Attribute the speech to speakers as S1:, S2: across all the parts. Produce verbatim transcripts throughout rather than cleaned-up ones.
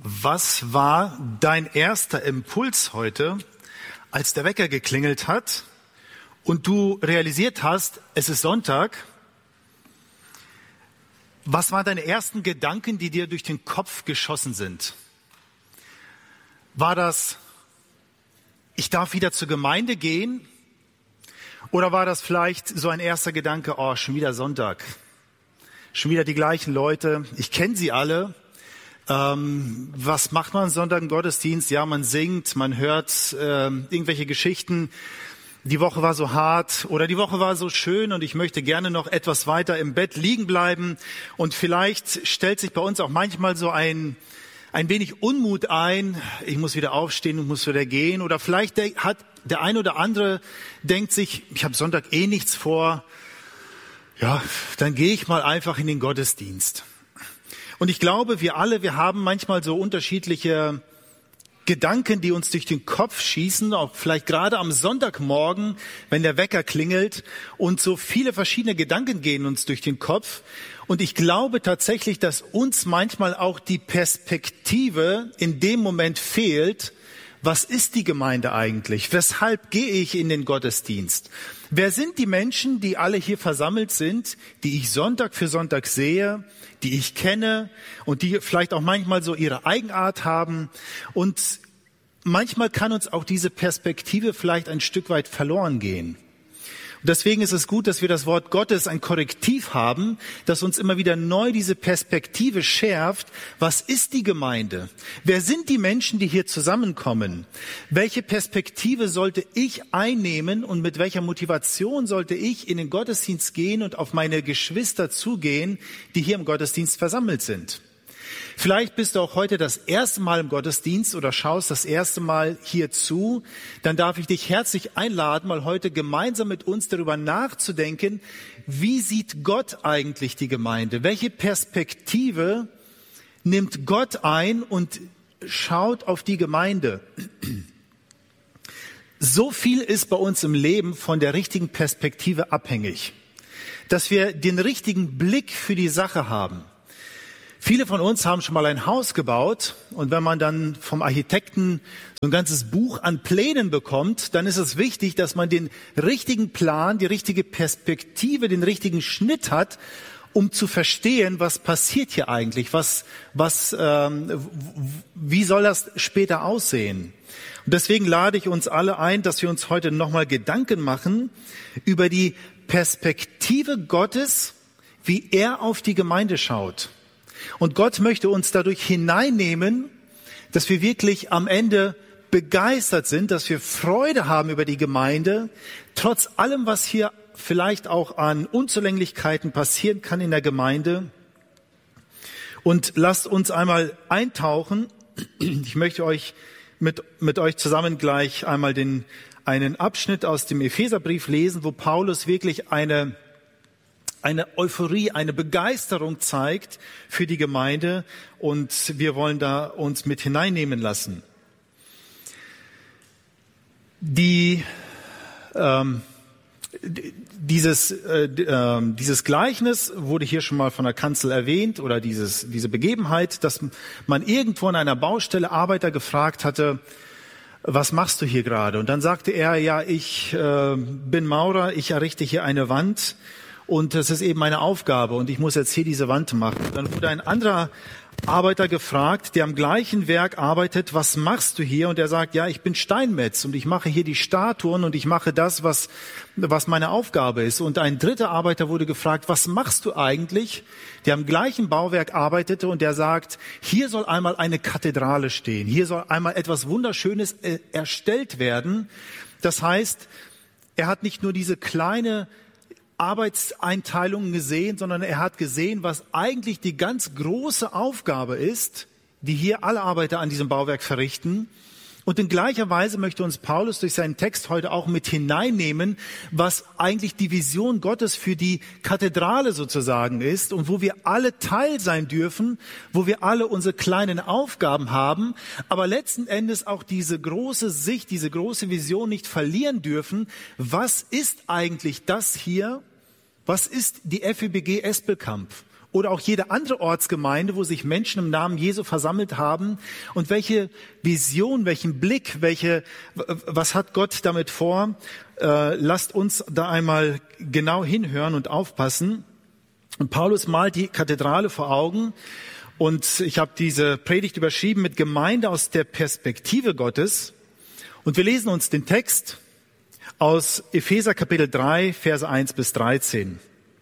S1: Was war dein erster Impuls heute, als der Wecker geklingelt hat und du realisiert hast, es ist Sonntag? Was waren deine ersten Gedanken, die dir durch den Kopf geschossen sind? War das, ich darf wieder zur Gemeinde gehen? Oder war das vielleicht so ein erster Gedanke, oh, schon wieder Sonntag, schon wieder die gleichen Leute, ich kenne sie alle. Ähm, was macht man Sonntag im Gottesdienst? Ja, man singt, man hört äh, irgendwelche Geschichten. Die Woche war so hart oder die Woche war so schön und ich möchte gerne noch etwas weiter im Bett liegen bleiben. Und vielleicht stellt sich bei uns auch manchmal so ein ein wenig Unmut ein. Ich muss wieder aufstehen und muss wieder gehen. Oder vielleicht der, hat der ein oder andere denkt sich, ich habe Sonntag eh nichts vor. Ja, dann gehe ich mal einfach in den Gottesdienst. Und ich glaube, wir alle, wir haben manchmal so unterschiedliche Gedanken, die uns durch den Kopf schießen, auch vielleicht gerade am Sonntagmorgen, wenn der Wecker klingelt und so viele verschiedene Gedanken gehen uns durch den Kopf. Und ich glaube tatsächlich, dass uns manchmal auch die Perspektive in dem Moment fehlt. Was ist die Gemeinde eigentlich? Weshalb gehe ich in den Gottesdienst? Wer sind die Menschen, die alle hier versammelt sind, die ich Sonntag für Sonntag sehe, die ich kenne und die vielleicht auch manchmal so ihre Eigenart haben? Und manchmal kann uns auch diese Perspektive vielleicht ein Stück weit verloren gehen. Und deswegen ist es gut, dass wir das Wort Gottes ein Korrektiv haben, das uns immer wieder neu diese Perspektive schärft. Was ist die Gemeinde? Wer sind die Menschen, die hier zusammenkommen? Welche Perspektive sollte ich einnehmen und mit welcher Motivation sollte ich in den Gottesdienst gehen und auf meine Geschwister zugehen, die hier im Gottesdienst versammelt sind? Vielleicht bist du auch heute das erste Mal im Gottesdienst oder schaust das erste Mal hier zu. Dann darf ich dich herzlich einladen, mal heute gemeinsam mit uns darüber nachzudenken, wie sieht Gott eigentlich die Gemeinde? Welche Perspektive nimmt Gott ein und schaut auf die Gemeinde? So viel ist bei uns im Leben von der richtigen Perspektive abhängig, dass wir den richtigen Blick für die Sache haben. Viele von uns haben schon mal ein Haus gebaut und wenn man dann vom Architekten so ein ganzes Buch an Plänen bekommt, dann ist es wichtig, dass man den richtigen Plan, die richtige Perspektive, den richtigen Schnitt hat, um zu verstehen, was passiert hier eigentlich, was, was, ähm, wie soll das später aussehen? Und deswegen lade ich uns alle ein, dass wir uns heute nochmal Gedanken machen über die Perspektive Gottes, wie er auf die Gemeinde schaut. Und Gott möchte uns dadurch hineinnehmen, dass wir wirklich am Ende begeistert sind, dass wir Freude haben über die Gemeinde, trotz allem, was hier vielleicht auch an Unzulänglichkeiten passieren kann in der Gemeinde. Und lasst uns einmal eintauchen. Ich möchte euch mit, mit euch zusammen gleich einmal den, einen Abschnitt aus dem Epheserbrief lesen, wo Paulus wirklich eine eine Euphorie, eine Begeisterung zeigt für die Gemeinde und wir wollen da uns mit hineinnehmen lassen. Die, ähm, dieses, äh, äh, dieses Gleichnis wurde hier schon mal von der Kanzel erwähnt oder dieses, diese Begebenheit, dass man irgendwo an einer Baustelle Arbeiter gefragt hatte, was machst du hier gerade? Und dann sagte er, ja, ich äh, bin Maurer, ich errichte hier eine Wand. Und das ist eben meine Aufgabe und ich muss jetzt hier diese Wand machen. Dann wurde ein anderer Arbeiter gefragt, der am gleichen Werk arbeitet, was machst du hier? Und er sagt, ja, ich bin Steinmetz und ich mache hier die Statuen und ich mache das, was, was meine Aufgabe ist. Und ein dritter Arbeiter wurde gefragt, was machst du eigentlich? Der am gleichen Bauwerk arbeitete und der sagt, hier soll einmal eine Kathedrale stehen. Hier soll einmal etwas Wunderschönes äh, erstellt werden. Das heißt, er hat nicht nur diese kleine Arbeitseinteilungen gesehen, sondern er hat gesehen, was eigentlich die ganz große Aufgabe ist, die hier alle Arbeiter an diesem Bauwerk verrichten. Und in gleicher Weise möchte uns Paulus durch seinen Text heute auch mit hineinnehmen, was eigentlich die Vision Gottes für die Kathedrale sozusagen ist und wo wir alle Teil sein dürfen, wo wir alle unsere kleinen Aufgaben haben, aber letzten Endes auch diese große Sicht, diese große Vision nicht verlieren dürfen. Was ist eigentlich das hier? Was ist die F E B G Espelkamp? oder auch jede andere Ortsgemeinde, wo sich Menschen im Namen Jesu versammelt haben. Und welche Vision, welchen Blick, welche, was hat Gott damit vor? Äh, lasst uns da einmal genau hinhören und aufpassen. Und Paulus malt die Kathedrale vor Augen. Und ich habe diese Predigt überschrieben mit Gemeinde aus der Perspektive Gottes. Und wir lesen uns den Text aus Epheser Kapitel drei, Verse eins bis dreizehn.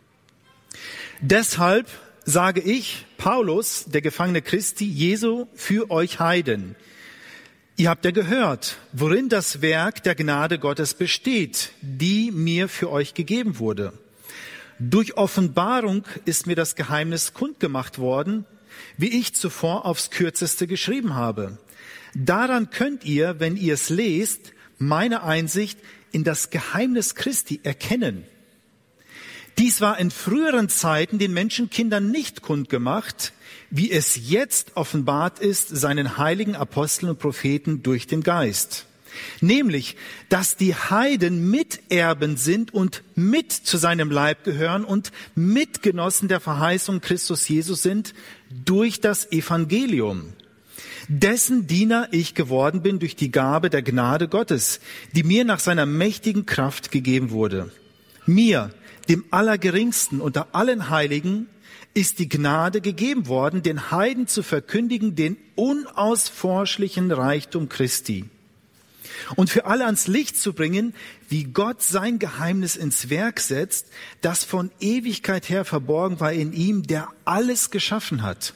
S1: Deshalb sage ich, Paulus, der Gefangene Christi, Jesu, für euch Heiden. Ihr habt ja gehört, worin das Werk der Gnade Gottes besteht, die mir für euch gegeben wurde. Durch Offenbarung ist mir das Geheimnis kundgemacht worden, wie ich zuvor aufs Kürzeste geschrieben habe. Daran könnt ihr, wenn ihr es lest, meine Einsicht in das Geheimnis Christi erkennen. Dies war in früheren Zeiten den Menschenkindern nicht kundgemacht, wie es jetzt offenbart ist seinen heiligen Aposteln und Propheten durch den Geist. Nämlich, dass die Heiden Miterben sind und mit zu seinem Leib gehören und Mitgenossen der Verheißung Christus Jesus sind durch das Evangelium, dessen Diener ich geworden bin durch die Gabe der Gnade Gottes, die mir nach seiner mächtigen Kraft gegeben wurde. Mir, dem Allergeringsten unter allen Heiligen, ist die Gnade gegeben worden, den Heiden zu verkündigen den unausforschlichen Reichtum Christi und für alle ans Licht zu bringen, wie Gott sein Geheimnis ins Werk setzt, das von Ewigkeit her verborgen war in ihm, der alles geschaffen hat.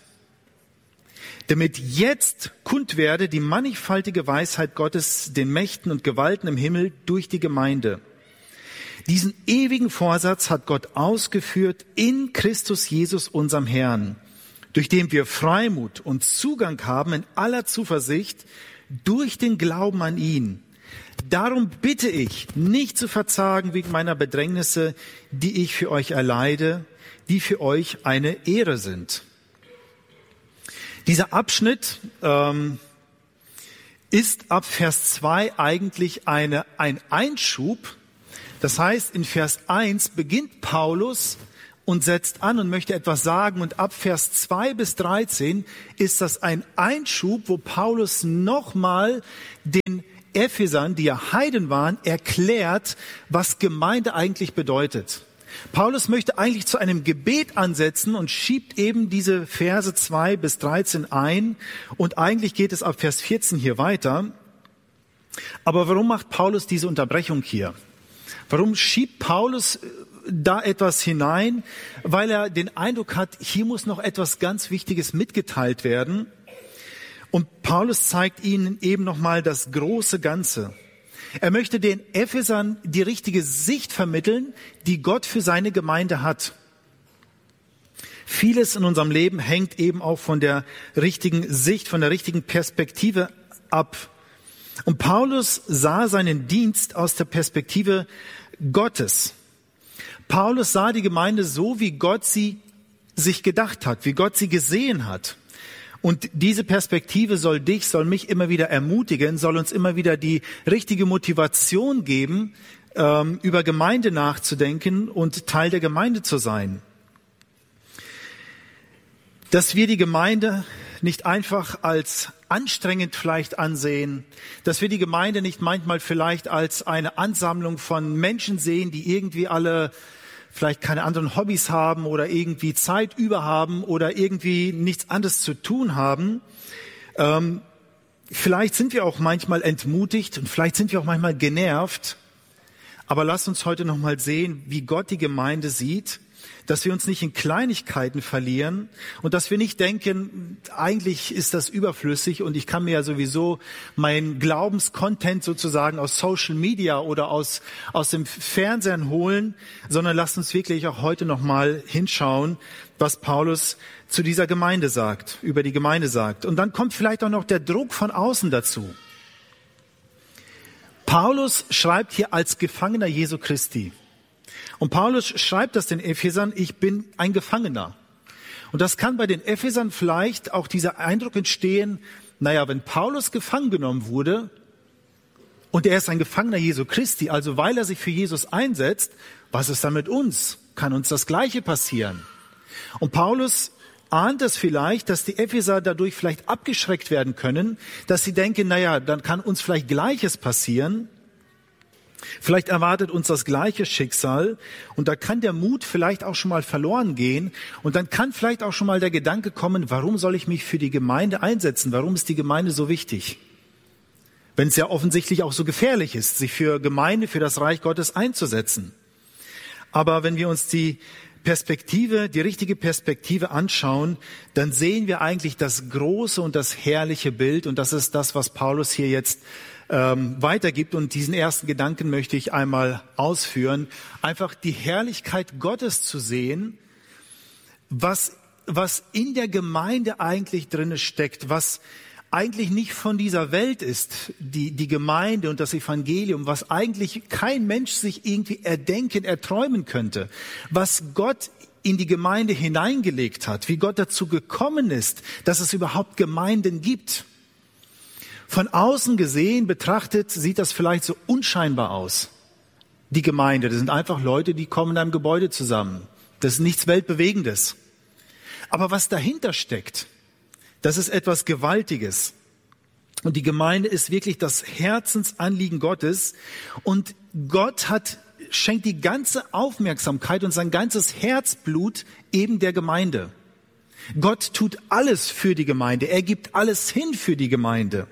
S1: Damit jetzt kund werde die mannigfaltige Weisheit Gottes den Mächten und Gewalten im Himmel durch die Gemeinde. Diesen ewigen Vorsatz hat Gott ausgeführt in Christus Jesus, unserem Herrn, durch den wir Freimut und Zugang haben in aller Zuversicht durch den Glauben an ihn. Darum bitte ich, nicht zu verzagen wegen meiner Bedrängnisse, die ich für euch erleide, die für euch eine Ehre sind. Dieser Abschnitt ähm, ist ab Vers zwei eigentlich eine, ein Einschub. Das heißt, in Vers eins beginnt Paulus und setzt an und möchte etwas sagen. Und ab Vers zwei bis dreizehn ist das ein Einschub, wo Paulus nochmal den Ephesern, die ja Heiden waren, erklärt, was Gemeinde eigentlich bedeutet. Paulus möchte eigentlich zu einem Gebet ansetzen und schiebt eben diese Verse zwei bis dreizehn ein. Und eigentlich geht es ab Vers vierzehn hier weiter. Aber warum macht Paulus diese Unterbrechung hier? Warum schiebt Paulus da etwas hinein? Weil er den Eindruck hat, hier muss noch etwas ganz Wichtiges mitgeteilt werden. Und Paulus zeigt ihnen eben nochmal das große Ganze. Er möchte den Ephesern die richtige Sicht vermitteln, die Gott für seine Gemeinde hat. Vieles in unserem Leben hängt eben auch von der richtigen Sicht, von der richtigen Perspektive ab. Und Paulus sah seinen Dienst aus der Perspektive Gottes. Paulus sah die Gemeinde so, wie Gott sie sich gedacht hat, wie Gott sie gesehen hat. Und diese Perspektive soll dich, soll mich immer wieder ermutigen, soll uns immer wieder die richtige Motivation geben, ähm, über Gemeinde nachzudenken und Teil der Gemeinde zu sein. Dass wir die Gemeinde nicht einfach als anstrengend vielleicht ansehen, dass wir die Gemeinde nicht manchmal vielleicht als eine Ansammlung von Menschen sehen, die irgendwie alle vielleicht keine anderen Hobbys haben oder irgendwie Zeit über haben oder irgendwie nichts anderes zu tun haben. Ähm, vielleicht sind wir auch manchmal entmutigt und vielleicht sind wir auch manchmal genervt. Aber lasst uns heute noch mal sehen, wie Gott die Gemeinde sieht, dass wir uns nicht in Kleinigkeiten verlieren und dass wir nicht denken, eigentlich ist das überflüssig und ich kann mir ja sowieso meinen Glaubenscontent sozusagen aus Social Media oder aus, aus dem Fernsehen holen, sondern lasst uns wirklich auch heute nochmal hinschauen, was Paulus zu dieser Gemeinde sagt, über die Gemeinde sagt. Und dann kommt vielleicht auch noch der Druck von außen dazu. Paulus schreibt hier als Gefangener Jesu Christi. Und Paulus schreibt das den Ephesern, ich bin ein Gefangener. Und das kann bei den Ephesern vielleicht auch dieser Eindruck entstehen, naja, wenn Paulus gefangen genommen wurde und er ist ein Gefangener Jesu Christi, also weil er sich für Jesus einsetzt, was ist dann mit uns? Kann uns das Gleiche passieren? Und Paulus ahnt es vielleicht, dass die Epheser dadurch vielleicht abgeschreckt werden können, dass sie denken, naja, dann kann uns vielleicht Gleiches passieren. Vielleicht erwartet uns das gleiche Schicksal und da kann der Mut vielleicht auch schon mal verloren gehen und dann kann vielleicht auch schon mal der Gedanke kommen, warum soll ich mich für die Gemeinde einsetzen? Warum ist die Gemeinde so wichtig? Wenn es ja offensichtlich auch so gefährlich ist, sich für Gemeinde, für das Reich Gottes einzusetzen. Aber wenn wir uns die Perspektive, die richtige Perspektive anschauen, dann sehen wir eigentlich das große und das herrliche Bild und das ist das, was Paulus hier jetzt ähm, weitergibt und diesen ersten Gedanken möchte ich einmal ausführen. Einfach die Herrlichkeit Gottes zu sehen, was, was in der Gemeinde eigentlich drinne steckt, was eigentlich nicht von dieser Welt ist, die, die Gemeinde und das Evangelium, was eigentlich kein Mensch sich irgendwie erdenken, erträumen könnte, was Gott in die Gemeinde hineingelegt hat, wie Gott dazu gekommen ist, dass es überhaupt Gemeinden gibt. Von außen gesehen, betrachtet, sieht das vielleicht so unscheinbar aus. Die Gemeinde, das sind einfach Leute, die kommen in einem Gebäude zusammen. Das ist nichts Weltbewegendes. Aber was dahinter steckt, das ist etwas Gewaltiges. Und die Gemeinde ist wirklich das Herzensanliegen Gottes. Und Gott hat, schenkt die ganze Aufmerksamkeit und sein ganzes Herzblut eben der Gemeinde. Gott tut alles für die Gemeinde. Er gibt alles hin für die Gemeinde.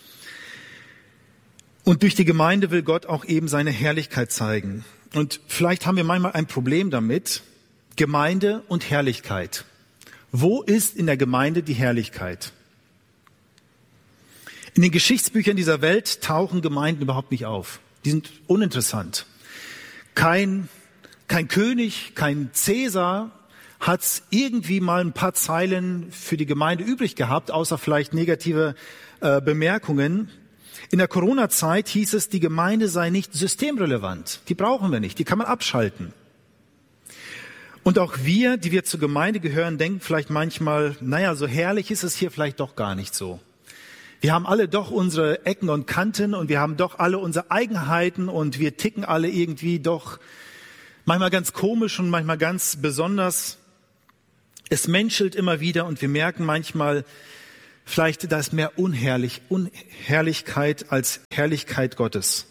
S1: Und durch die Gemeinde will Gott auch eben seine Herrlichkeit zeigen. Und vielleicht haben wir manchmal ein Problem damit. Gemeinde und Herrlichkeit. Wo ist in der Gemeinde die Herrlichkeit? In den Geschichtsbüchern dieser Welt tauchen Gemeinden überhaupt nicht auf. Die sind uninteressant. Kein, kein König, kein Cäsar hat irgendwie mal ein paar Zeilen für die Gemeinde übrig gehabt, außer vielleicht negative äh, Bemerkungen. In der Corona-Zeit hieß es, die Gemeinde sei nicht systemrelevant. Die brauchen wir nicht, die kann man abschalten. Und auch wir, die wir zur Gemeinde gehören, denken vielleicht manchmal, naja, so herrlich ist es hier vielleicht doch gar nicht so. Wir haben alle doch unsere Ecken und Kanten und wir haben doch alle unsere Eigenheiten und wir ticken alle irgendwie doch manchmal ganz komisch und manchmal ganz besonders. Es menschelt immer wieder und wir merken manchmal, vielleicht da ist mehr Unherrlich, Unherrlichkeit als Herrlichkeit Gottes.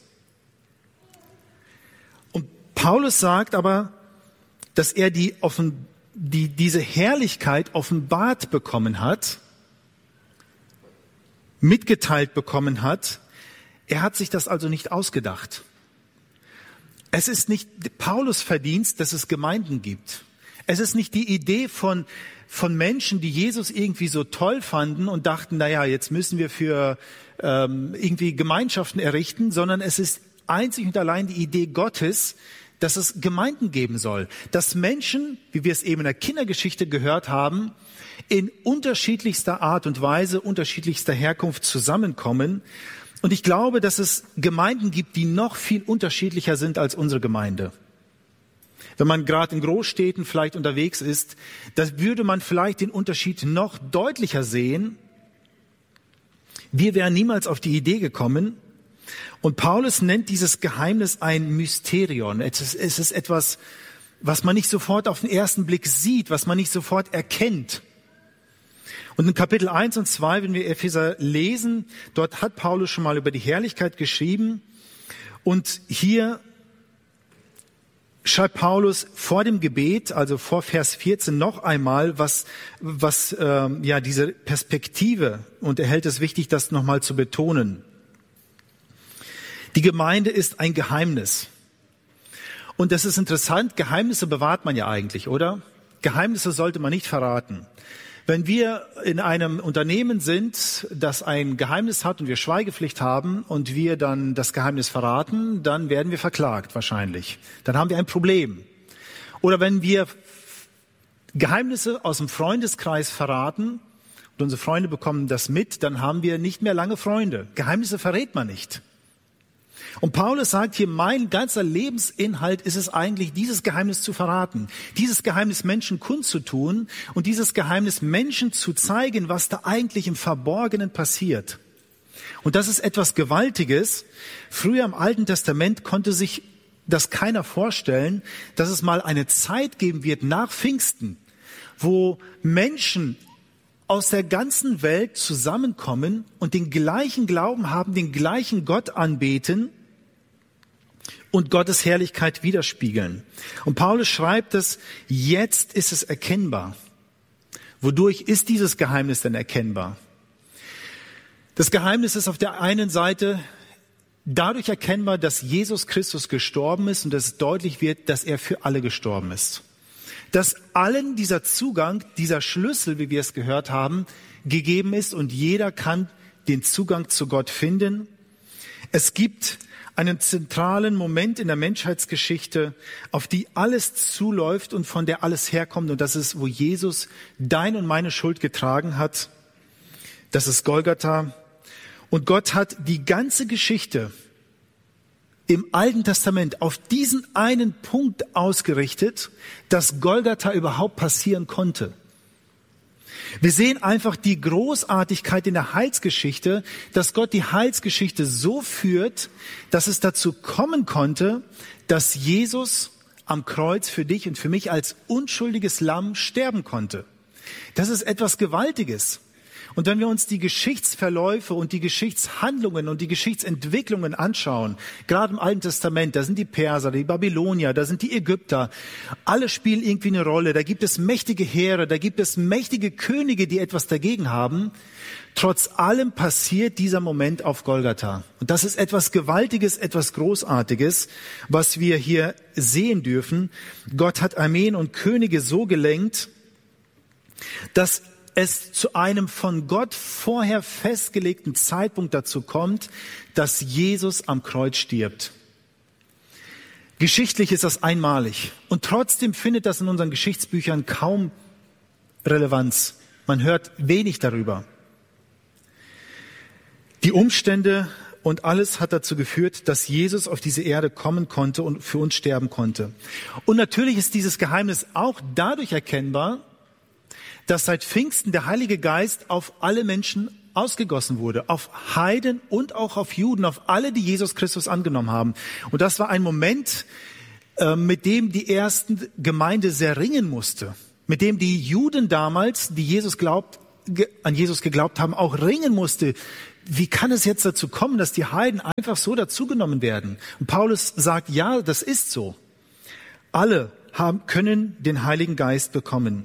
S1: Und Paulus sagt aber, dass er die, offen, die diese Herrlichkeit offenbart bekommen hat, mitgeteilt bekommen hat. Er hat sich das also nicht ausgedacht. Es ist nicht Paulus' Verdienst, dass es Gemeinden gibt. Es ist nicht die Idee von, von Menschen, die Jesus irgendwie so toll fanden und dachten, naja, jetzt müssen wir für ähm, irgendwie Gemeinschaften errichten, sondern es ist einzig und allein die Idee Gottes, dass es Gemeinden geben soll, dass Menschen, wie wir es eben in der Kindergeschichte gehört haben, in unterschiedlichster Art und Weise, unterschiedlichster Herkunft zusammenkommen. Und ich glaube, dass es Gemeinden gibt, die noch viel unterschiedlicher sind als unsere Gemeinde. Wenn man gerade in Großstädten vielleicht unterwegs ist, da würde man vielleicht den Unterschied noch deutlicher sehen. Wir wären niemals auf die Idee gekommen. Und Paulus nennt dieses Geheimnis ein Mysterion. Es ist, es ist etwas, was man nicht sofort auf den ersten Blick sieht, was man nicht sofort erkennt. Und in Kapitel eins und zwei, wenn wir Epheser lesen, dort hat Paulus schon mal über die Herrlichkeit geschrieben. Und hier schreibt Paulus vor dem Gebet, also vor Vers vierzehn noch einmal, was, was äh, ja diese Perspektive, und er hält es wichtig, das nochmal zu betonen. Die Gemeinde ist ein Geheimnis. Und das ist interessant, Geheimnisse bewahrt man ja eigentlich, oder? Geheimnisse sollte man nicht verraten. Wenn wir in einem Unternehmen sind, das ein Geheimnis hat und wir Schweigepflicht haben und wir dann das Geheimnis verraten, dann werden wir verklagt wahrscheinlich. Dann haben wir ein Problem. Oder wenn wir Geheimnisse aus dem Freundeskreis verraten und unsere Freunde bekommen das mit, dann haben wir nicht mehr lange Freunde. Geheimnisse verrät man nicht. Und Paulus sagt hier, mein ganzer Lebensinhalt ist es eigentlich, dieses Geheimnis zu verraten, dieses Geheimnis Menschen kundzutun und dieses Geheimnis Menschen zu zeigen, was da eigentlich im Verborgenen passiert. Und das ist etwas Gewaltiges. Früher im Alten Testament konnte sich das keiner vorstellen, dass es mal eine Zeit geben wird nach Pfingsten, wo Menschen aus der ganzen Welt zusammenkommen und den gleichen Glauben haben, den gleichen Gott anbeten und Gottes Herrlichkeit widerspiegeln. Und Paulus schreibt es, jetzt ist es erkennbar. Wodurch ist dieses Geheimnis denn erkennbar? Das Geheimnis ist auf der einen Seite dadurch erkennbar, dass Jesus Christus gestorben ist und dass es deutlich wird, dass er für alle gestorben ist. Dass allen dieser Zugang, dieser Schlüssel, wie wir es gehört haben, gegeben ist und jeder kann den Zugang zu Gott finden. Es gibt einen zentralen Moment in der Menschheitsgeschichte, auf die alles zuläuft und von der alles herkommt. Und das ist, wo Jesus deine und meine Schuld getragen hat. Das ist Golgatha. Und Gott hat die ganze Geschichte im Alten Testament auf diesen einen Punkt ausgerichtet, dass Golgatha überhaupt passieren konnte. Wir sehen einfach die Großartigkeit in der Heilsgeschichte, dass Gott die Heilsgeschichte so führt, dass es dazu kommen konnte, dass Jesus am Kreuz für dich und für mich als unschuldiges Lamm sterben konnte. Das ist etwas Gewaltiges. Und wenn wir uns die Geschichtsverläufe und die Geschichtshandlungen und die Geschichtsentwicklungen anschauen, gerade im Alten Testament, da sind die Perser, die Babylonier, da sind die Ägypter, alle spielen irgendwie eine Rolle, da gibt es mächtige Heere, da gibt es mächtige Könige, die etwas dagegen haben. Trotz allem passiert dieser Moment auf Golgatha. Und das ist etwas Gewaltiges, etwas Großartiges, was wir hier sehen dürfen. Gott hat Armeen und Könige so gelenkt, dass es zu einem von Gott vorher festgelegten Zeitpunkt dazu kommt, dass Jesus am Kreuz stirbt. Geschichtlich ist das einmalig. Und trotzdem findet das in unseren Geschichtsbüchern kaum Relevanz. Man hört wenig darüber. Die Umstände und alles hat dazu geführt, dass Jesus auf diese Erde kommen konnte und für uns sterben konnte. Und natürlich ist dieses Geheimnis auch dadurch erkennbar, dass seit Pfingsten der Heilige Geist auf alle Menschen ausgegossen wurde, auf Heiden und auch auf Juden, auf alle, die Jesus Christus angenommen haben. Und das war ein Moment, äh, mit dem die erste Gemeinde sehr ringen musste, mit dem die Juden damals, die Jesus glaubt, ge- an Jesus geglaubt haben, auch ringen musste. Wie kann es jetzt dazu kommen, dass die Heiden einfach so dazugenommen werden? Und Paulus sagt, ja, das ist so. Alle haben, können den Heiligen Geist bekommen.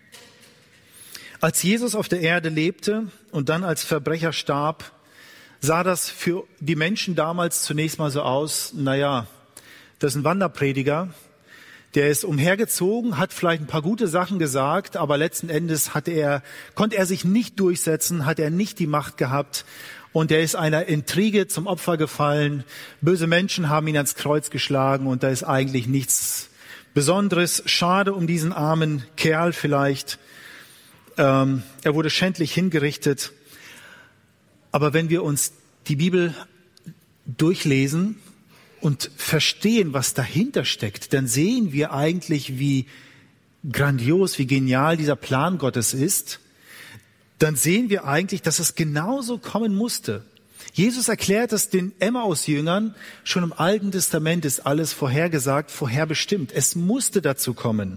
S1: Als Jesus auf der Erde lebte und dann als Verbrecher starb, sah das für die Menschen damals zunächst mal so aus, naja, das ist ein Wanderprediger, der ist umhergezogen, hat vielleicht ein paar gute Sachen gesagt, aber letzten Endes hatte er, konnte er sich nicht durchsetzen, hat er nicht die Macht gehabt und er ist einer Intrige zum Opfer gefallen. Böse Menschen haben ihn ans Kreuz geschlagen und da ist eigentlich nichts Besonderes. Schade um diesen armen Kerl vielleicht. Ähm, er wurde schändlich hingerichtet. Aber wenn wir uns die Bibel durchlesen und verstehen, was dahinter steckt, dann sehen wir eigentlich, wie grandios, wie genial dieser Plan Gottes ist. Dann sehen wir eigentlich, dass es genauso kommen musste. Jesus erklärt es den Emmaus-Jüngern, schon im Alten Testament ist alles vorhergesagt, vorherbestimmt. Es musste dazu kommen.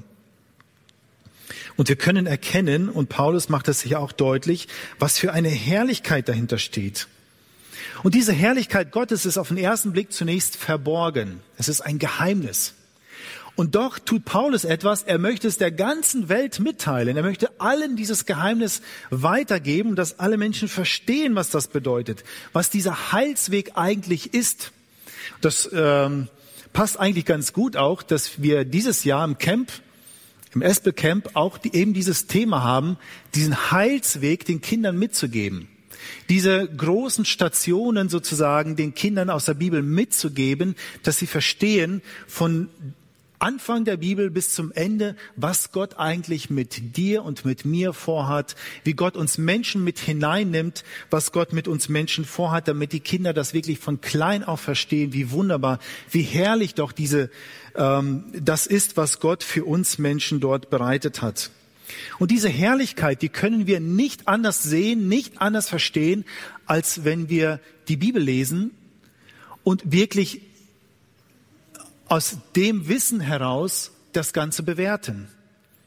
S1: Und wir können erkennen, und Paulus macht es hier auch deutlich, was für eine Herrlichkeit dahinter steht. Und diese Herrlichkeit Gottes ist auf den ersten Blick zunächst verborgen. Es ist ein Geheimnis. Und doch tut Paulus etwas, er möchte es der ganzen Welt mitteilen. Er möchte allen dieses Geheimnis weitergeben, dass alle Menschen verstehen, was das bedeutet, was dieser Heilsweg eigentlich ist. Das ähm, passt eigentlich ganz gut auch, dass wir dieses Jahr im Camp, im Espel Camp auch die, eben dieses Thema haben, diesen Heilsweg den Kindern mitzugeben. Diese großen Stationen sozusagen den Kindern aus der Bibel mitzugeben, dass sie verstehen von Anfang der Bibel bis zum Ende, was Gott eigentlich mit dir und mit mir vorhat, wie Gott uns Menschen mit hineinnimmt, was Gott mit uns Menschen vorhat, damit die Kinder das wirklich von klein auf verstehen, wie wunderbar, wie herrlich doch diese ähm, das ist, was Gott für uns Menschen dort bereitet hat. Und diese Herrlichkeit, die können wir nicht anders sehen, nicht anders verstehen, als wenn wir die Bibel lesen und wirklich aus dem Wissen heraus das Ganze bewerten.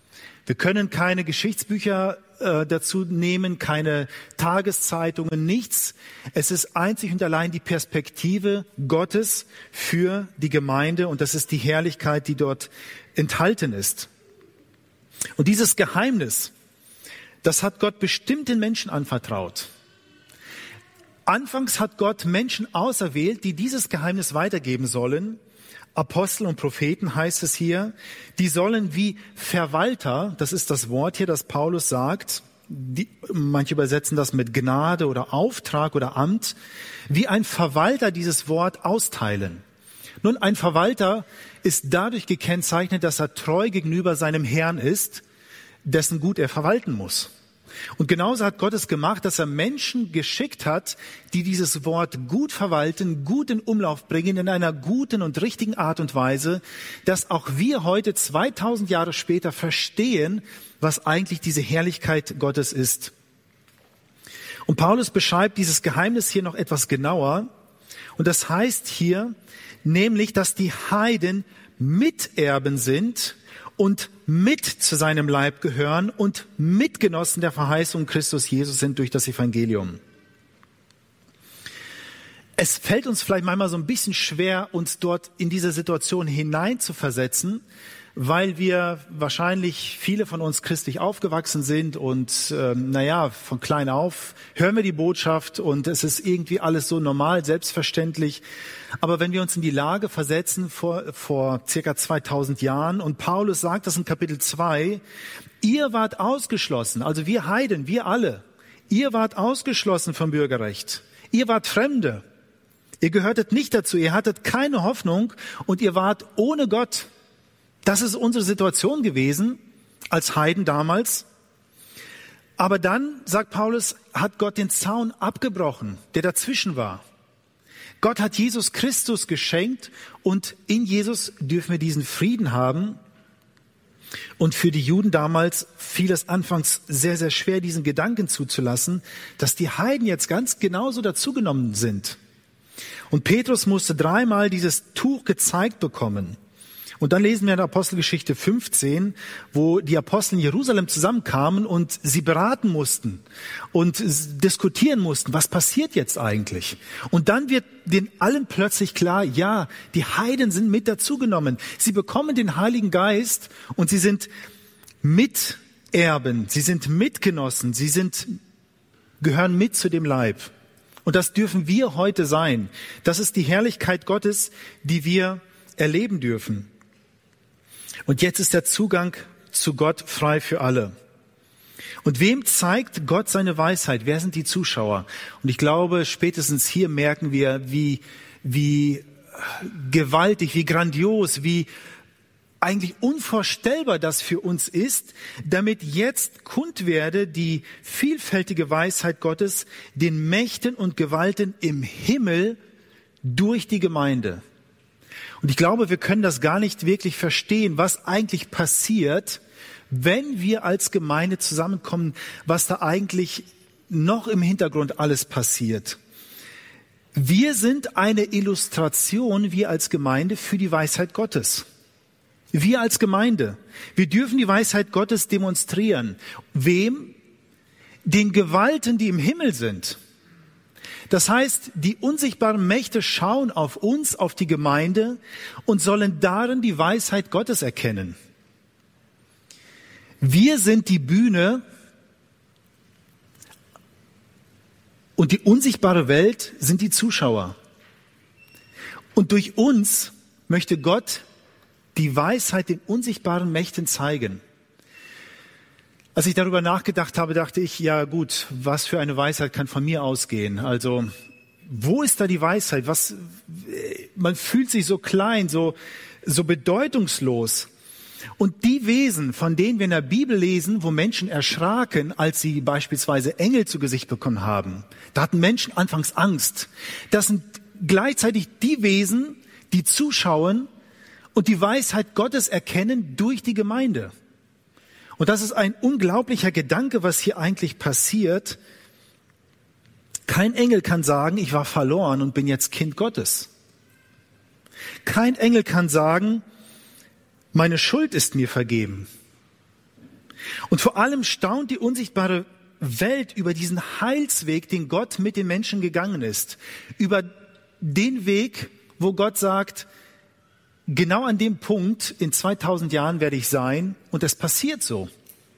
S1: Wir können keine Geschichtsbücher äh, dazu nehmen, keine Tageszeitungen, nichts. Es ist einzig und allein die Perspektive Gottes für die Gemeinde und das ist die Herrlichkeit, die dort enthalten ist. Und dieses Geheimnis, das hat Gott bestimmt den Menschen anvertraut. Anfangs hat Gott Menschen auserwählt, die dieses Geheimnis weitergeben sollen. Apostel und Propheten heißt es hier, die sollen wie Verwalter, das ist das Wort hier, das Paulus sagt, die, manche übersetzen das mit Gnade oder Auftrag oder Amt, wie ein Verwalter dieses Wort austeilen. Nun, ein Verwalter ist dadurch gekennzeichnet, dass er treu gegenüber seinem Herrn ist, dessen Gut er verwalten muss. Und genauso hat Gott es gemacht, dass er Menschen geschickt hat, die dieses Wort gut verwalten, gut in Umlauf bringen, in einer guten und richtigen Art und Weise, dass auch wir heute zweitausend Jahre später verstehen, was eigentlich diese Herrlichkeit Gottes ist. Und Paulus beschreibt dieses Geheimnis hier noch etwas genauer. Und das heißt hier nämlich, dass die Heiden Miterben sind und mit zu seinem Leib gehören und Mitgenossen der Verheißung Christus Jesus sind durch das Evangelium. Es fällt uns vielleicht manchmal so ein bisschen schwer, uns dort in diese Situation hineinzuversetzen, weil wir wahrscheinlich viele von uns christlich aufgewachsen sind und ähm, naja, von klein auf hören wir die Botschaft und es ist irgendwie alles so normal, selbstverständlich. Aber wenn wir uns in die Lage versetzen vor, vor circa zweitausend Jahren und Paulus sagt das in Kapitel zwei, ihr wart ausgeschlossen, also wir Heiden, wir alle, ihr wart ausgeschlossen vom Bürgerrecht, ihr wart Fremde, ihr gehörtet nicht dazu, ihr hattet keine Hoffnung und ihr wart ohne Gott. Das ist unsere Situation gewesen als Heiden damals. Aber dann, sagt Paulus, hat Gott den Zaun abgebrochen, der dazwischen war. Gott hat Jesus Christus geschenkt und in Jesus dürfen wir diesen Frieden haben. Und für die Juden damals fiel es anfangs sehr, sehr schwer, diesen Gedanken zuzulassen, dass die Heiden jetzt ganz genauso dazugenommen sind. Und Petrus musste dreimal dieses Tuch gezeigt bekommen. Und dann lesen wir in der Apostelgeschichte fünfzehn, wo die Apostel in Jerusalem zusammenkamen und sie beraten mussten und diskutieren mussten, was passiert jetzt eigentlich? Und dann wird den allen plötzlich klar, ja, die Heiden sind mit dazugenommen. Sie bekommen den Heiligen Geist und sie sind Miterben, sie sind Mitgenossen, sie sind, gehören mit zu dem Leib. Und das dürfen wir heute sein. Das ist die Herrlichkeit Gottes, die wir erleben dürfen. Und jetzt ist der Zugang zu Gott frei für alle. Und wem zeigt Gott seine Weisheit? Wer sind die Zuschauer? Und ich glaube, spätestens hier merken wir, wie, wie gewaltig, wie grandios, wie eigentlich unvorstellbar das für uns ist, damit jetzt kund werde die vielfältige Weisheit Gottes den Mächten und Gewalten im Himmel durch die Gemeinde. Und ich glaube, wir können das gar nicht wirklich verstehen, was eigentlich passiert, wenn wir als Gemeinde zusammenkommen, was da eigentlich noch im Hintergrund alles passiert. Wir sind eine Illustration, wir als Gemeinde, für die Weisheit Gottes. Wir als Gemeinde. Wir dürfen die Weisheit Gottes demonstrieren. Wem? Den Gewalten, die im Himmel sind. Das heißt, die unsichtbaren Mächte schauen auf uns, auf die Gemeinde und sollen darin die Weisheit Gottes erkennen. Wir sind die Bühne und die unsichtbare Welt sind die Zuschauer. Und durch uns möchte Gott die Weisheit den unsichtbaren Mächten zeigen. Als ich darüber nachgedacht habe, dachte ich, ja gut, was für eine Weisheit kann von mir ausgehen? Also, wo ist da die Weisheit? Was, man fühlt sich so klein, so, so bedeutungslos. Und die Wesen, von denen wir in der Bibel lesen, wo Menschen erschraken, als sie beispielsweise Engel zu Gesicht bekommen haben, da hatten Menschen anfangs Angst. Das sind gleichzeitig die Wesen, die zuschauen und die Weisheit Gottes erkennen durch die Gemeinde. Und das ist ein unglaublicher Gedanke, was hier eigentlich passiert. Kein Engel kann sagen, ich war verloren und bin jetzt Kind Gottes. Kein Engel kann sagen, meine Schuld ist mir vergeben. Und vor allem staunt die unsichtbare Welt über diesen Heilsweg, den Gott mit den Menschen gegangen ist. Über den Weg, wo Gott sagt, genau an dem Punkt in zweitausend Jahren werde ich sein, und es passiert so.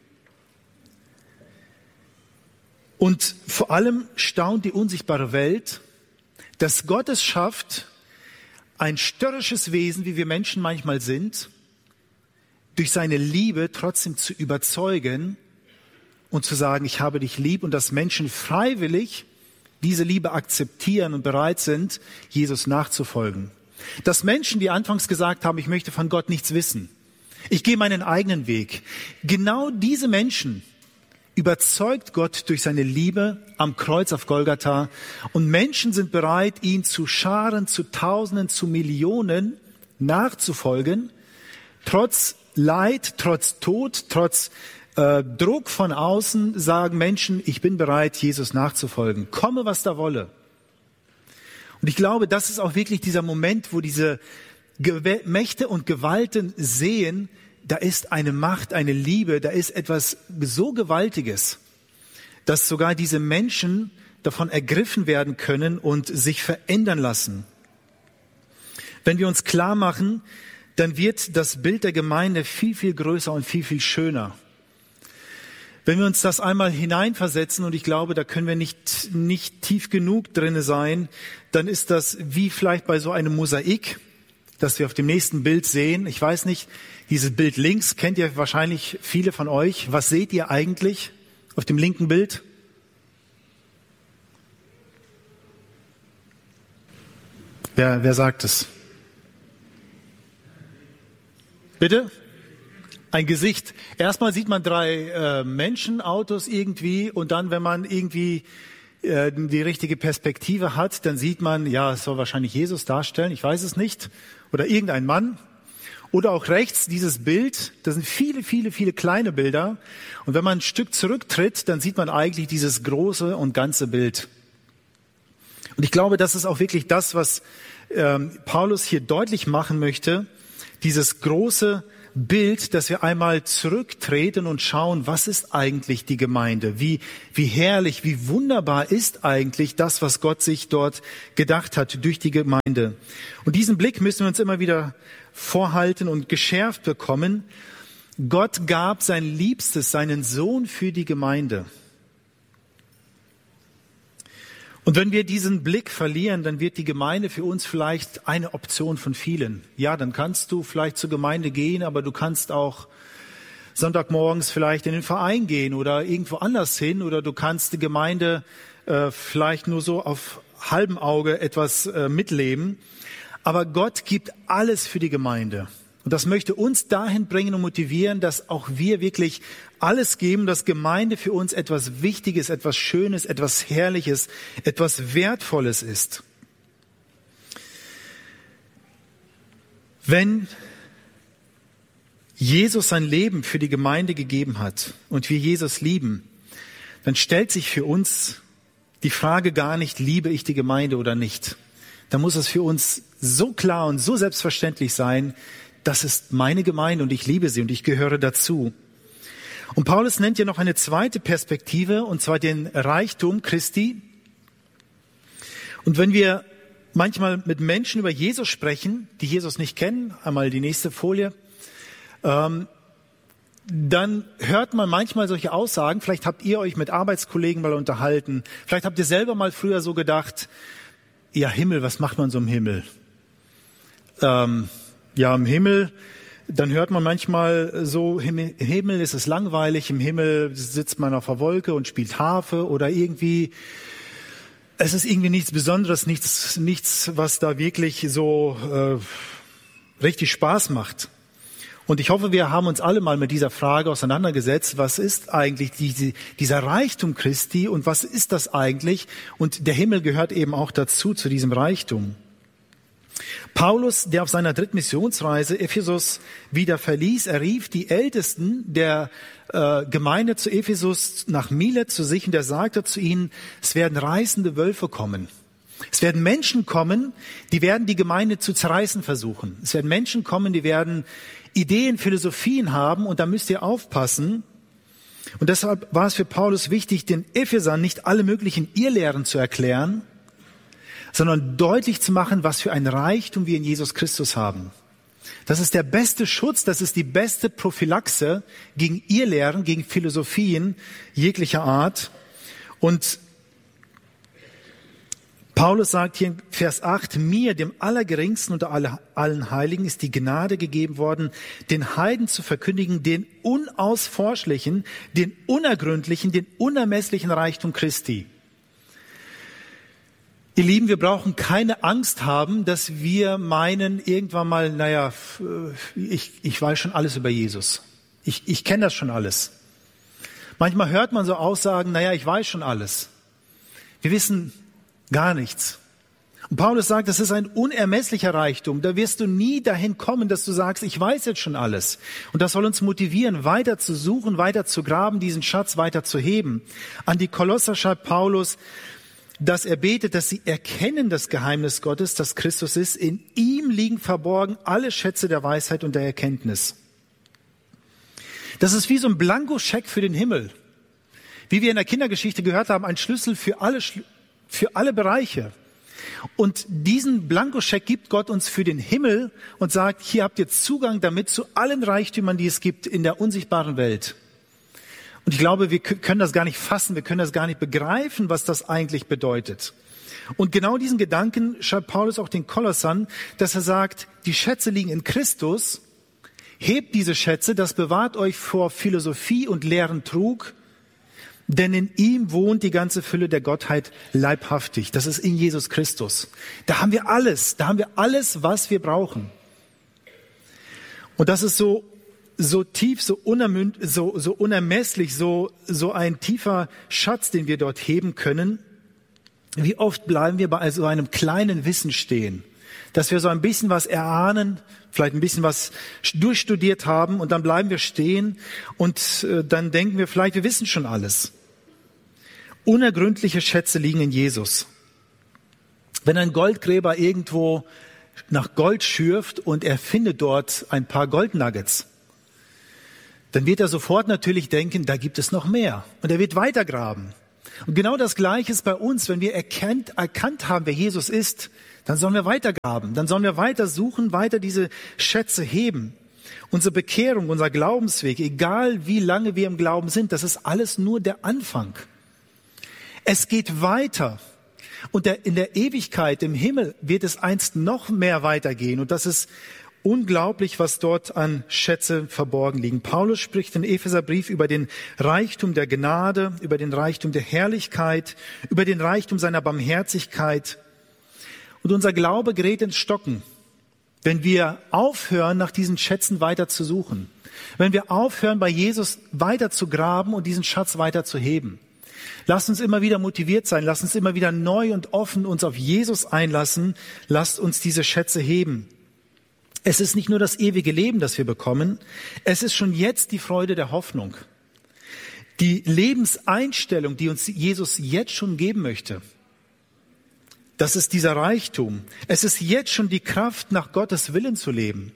S1: Und vor allem staunt die unsichtbare Welt, dass Gott es schafft, ein störrisches Wesen, wie wir Menschen manchmal sind, durch seine Liebe trotzdem zu überzeugen und zu sagen, ich habe dich lieb, und dass Menschen freiwillig diese Liebe akzeptieren und bereit sind, Jesus nachzufolgen. Dass Menschen, die anfangs gesagt haben, ich möchte von Gott nichts wissen, ich gehe meinen eigenen Weg, genau diese Menschen überzeugt Gott durch seine Liebe am Kreuz auf Golgatha, und Menschen sind bereit, ihn zu Scharen, zu Tausenden, zu Millionen nachzufolgen, trotz Leid, trotz Tod, trotz äh, Druck von außen sagen Menschen, ich bin bereit, Jesus nachzufolgen, komme was da wolle. Und ich glaube, das ist auch wirklich dieser Moment, wo diese Ge- Mächte und Gewalten sehen, da ist eine Macht, eine Liebe, da ist etwas so Gewaltiges, dass sogar diese Menschen davon ergriffen werden können und sich verändern lassen. Wenn wir uns klar machen, dann wird das Bild der Gemeinde viel, viel größer und viel, viel schöner. Wenn wir uns das einmal hineinversetzen, und ich glaube, da können wir nicht, nicht tief genug drin sein, dann ist das wie vielleicht bei so einem Mosaik, das wir auf dem nächsten Bild sehen. Ich weiß nicht, dieses Bild links kennt ihr wahrscheinlich viele von euch. Was seht ihr eigentlich auf dem linken Bild? Wer, wer sagt es? Bitte? Ein Gesicht. Erstmal sieht man drei äh, Menschenautos irgendwie, und dann, wenn man irgendwie äh, die richtige Perspektive hat, dann sieht man, ja, es soll wahrscheinlich Jesus darstellen, ich weiß es nicht, oder irgendein Mann. Oder auch rechts dieses Bild, das sind viele, viele, viele kleine Bilder. Und wenn man ein Stück zurücktritt, dann sieht man eigentlich dieses große und ganze Bild. Und ich glaube, das ist auch wirklich das, was ähm, Paulus hier deutlich machen möchte, dieses große Bild, dass wir einmal zurücktreten und schauen, was ist eigentlich die Gemeinde? Wie, wie herrlich, wie wunderbar ist eigentlich das, was Gott sich dort gedacht hat durch die Gemeinde. Und diesen Blick müssen wir uns immer wieder vorhalten und geschärft bekommen. Gott gab sein Liebstes, seinen Sohn für die Gemeinde. Und wenn wir diesen Blick verlieren, dann wird die Gemeinde für uns vielleicht eine Option von vielen. Ja, dann kannst du vielleicht zur Gemeinde gehen, aber du kannst auch Sonntagmorgens vielleicht in den Verein gehen oder irgendwo anders hin, oder du kannst die Gemeinde äh, vielleicht nur so auf halbem Auge etwas äh, mitleben. Aber Gott gibt alles für die Gemeinde. Und das möchte uns dahin bringen und motivieren, dass auch wir wirklich alles geben, dass Gemeinde für uns etwas Wichtiges, etwas Schönes, etwas Herrliches, etwas Wertvolles ist. Wenn Jesus sein Leben für die Gemeinde gegeben hat und wir Jesus lieben, dann stellt sich für uns die Frage gar nicht, liebe ich die Gemeinde oder nicht. Da muss es für uns so klar und so selbstverständlich sein, das ist meine Gemeinde und ich liebe sie und ich gehöre dazu. Und Paulus nennt ja noch eine zweite Perspektive, und zwar den Reichtum Christi. Und wenn wir manchmal mit Menschen über Jesus sprechen, die Jesus nicht kennen, einmal die nächste Folie, ähm, dann hört man manchmal solche Aussagen. Vielleicht habt ihr euch mit Arbeitskollegen mal unterhalten. Vielleicht habt ihr selber mal früher so gedacht, ja Himmel, was macht man so im Himmel? Ähm, ja, im Himmel, dann hört man manchmal so, im Himmel ist es langweilig, im Himmel sitzt man auf der Wolke und spielt Harfe oder irgendwie, es ist irgendwie nichts Besonderes, nichts, nichts, was da wirklich so äh, richtig Spaß macht. Und ich hoffe, wir haben uns alle mal mit dieser Frage auseinandergesetzt, was ist eigentlich diese, dieser Reichtum Christi und was ist das eigentlich? Und der Himmel gehört eben auch dazu, zu diesem Reichtum. Paulus, der auf seiner dritten Missionsreise Ephesus wieder verließ, er rief die Ältesten der äh, Gemeinde zu Ephesus nach Milet zu sich, und er sagte zu ihnen, es werden reißende Wölfe kommen. Es werden Menschen kommen, die werden die Gemeinde zu zerreißen versuchen. Es werden Menschen kommen, die werden Ideen, Philosophien haben, und da müsst ihr aufpassen, Und deshalb war es für Paulus wichtig, den Ephesern nicht alle möglichen Irrlehren zu erklären, sondern deutlich zu machen, was für ein Reichtum wir in Jesus Christus haben. Das ist der beste Schutz, das ist die beste Prophylaxe gegen Irrlehren, gegen Philosophien jeglicher Art. Und Paulus sagt hier in Vers acht, mir, dem Allergeringsten unter alle, allen Heiligen, ist die Gnade gegeben worden, den Heiden zu verkündigen, den unausforschlichen, den unergründlichen, den unermesslichen Reichtum Christi. Ihr Lieben, wir brauchen keine Angst haben, dass wir meinen, irgendwann mal, naja, ich, ich weiß schon alles über Jesus. Ich, ich kenne das schon alles. Manchmal hört man so Aussagen, naja, ich weiß schon alles. Wir wissen gar nichts. Und Paulus sagt, das ist ein unermesslicher Reichtum. Da wirst du nie dahin kommen, dass du sagst, ich weiß jetzt schon alles. Und das soll uns motivieren, weiter zu suchen, weiter zu graben, diesen Schatz weiter zu heben. An die Kolosser schreibt Paulus, dass er betet, dass sie erkennen das Geheimnis Gottes, das Christus ist. In ihm liegen verborgen alle Schätze der Weisheit und der Erkenntnis. Das ist wie so ein Blankoscheck für den Himmel. Wie wir in der Kindergeschichte gehört haben, ein Schlüssel für alle Schlüssel. Für alle Bereiche. Und diesen Blankoscheck gibt Gott uns für den Himmel und sagt, hier habt ihr Zugang damit zu allen Reichtümern, die es gibt in der unsichtbaren Welt. Und ich glaube, wir können das gar nicht fassen, wir können das gar nicht begreifen, was das eigentlich bedeutet. Und genau diesen Gedanken schreibt Paulus auch den Kolossern, dass er sagt, die Schätze liegen in Christus, hebt diese Schätze, das bewahrt euch vor Philosophie und leeren Trug, denn in ihm wohnt die ganze Fülle der Gottheit leibhaftig. Das ist in Jesus Christus. Da haben wir alles. Da haben wir alles, was wir brauchen. Und das ist so, so tief, so, unermünd, so, so unermesslich, so, so ein tiefer Schatz, den wir dort heben können. Wie oft bleiben wir bei so einem kleinen Wissen stehen, dass wir so ein bisschen was erahnen, vielleicht ein bisschen was durchstudiert haben und dann bleiben wir stehen und äh, dann denken wir vielleicht, wir wissen schon alles. Unergründliche Schätze liegen in Jesus. Wenn ein Goldgräber irgendwo nach Gold schürft und er findet dort ein paar Goldnuggets, dann wird er sofort natürlich denken, da gibt es noch mehr. Und er wird weitergraben. Und genau das Gleiche ist bei uns, wenn wir erkennt, erkannt haben, wer Jesus ist, dann sollen wir weitergraben, dann sollen wir weiter suchen, weiter diese Schätze heben. Unsere Bekehrung, unser Glaubensweg, egal wie lange wir im Glauben sind, das ist alles nur der Anfang. Es geht weiter. Und der, in der Ewigkeit, im Himmel, wird es einst noch mehr weitergehen. Und das ist unglaublich, was dort an Schätze verborgen liegen. Paulus spricht im Epheserbrief über den Reichtum der Gnade, über den Reichtum der Herrlichkeit, über den Reichtum seiner Barmherzigkeit. Und unser Glaube gerät ins Stocken, wenn wir aufhören, nach diesen Schätzen weiter zu suchen. Wenn wir aufhören, bei Jesus weiter zu graben und diesen Schatz weiter zu heben. Lasst uns immer wieder motiviert sein. Lasst uns immer wieder neu und offen uns auf Jesus einlassen. Lasst uns diese Schätze heben. Es ist nicht nur das ewige Leben, das wir bekommen. Es ist schon jetzt die Freude der Hoffnung. Die Lebenseinstellung, die uns Jesus jetzt schon geben möchte. Das ist dieser Reichtum. Es ist jetzt schon die Kraft, nach Gottes Willen zu leben.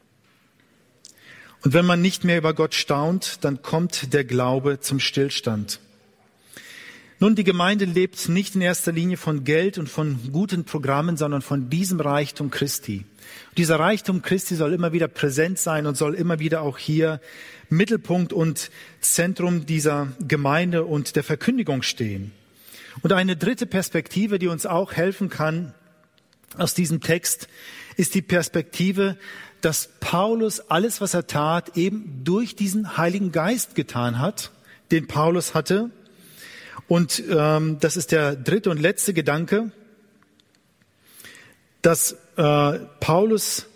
S1: Und wenn man nicht mehr über Gott staunt, dann kommt der Glaube zum Stillstand. Nun, die Gemeinde lebt nicht in erster Linie von Geld und von guten Programmen, sondern von diesem Reichtum Christi. Und dieser Reichtum Christi soll immer wieder präsent sein und soll immer wieder auch hier Mittelpunkt und Zentrum dieser Gemeinde und der Verkündigung stehen. Und eine dritte Perspektive, die uns auch helfen kann aus diesem Text, ist die Perspektive, dass Paulus alles, was er tat, eben durch diesen Heiligen Geist getan hat, den Paulus hatte. Und ähm, das ist der dritte und letzte Gedanke, dass äh, Paulus